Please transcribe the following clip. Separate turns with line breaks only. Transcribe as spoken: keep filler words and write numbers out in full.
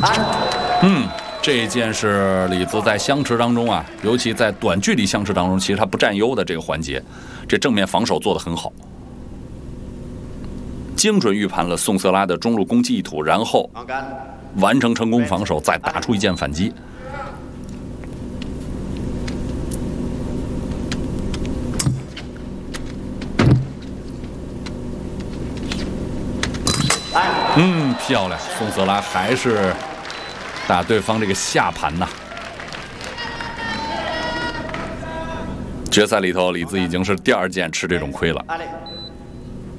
嗯，这一件是李子在相持当中啊，尤其在短距离相持当中，其实他不占优的这个环节，这正面防守做得很好，精准预判了宋瑟拉的中路攻击意图，然后完成成功防守，再打出一箭反击。嗯，漂亮！宋瑟拉还是打对方这个下盘呐。决赛里头，李子已经是第二件吃这种亏了。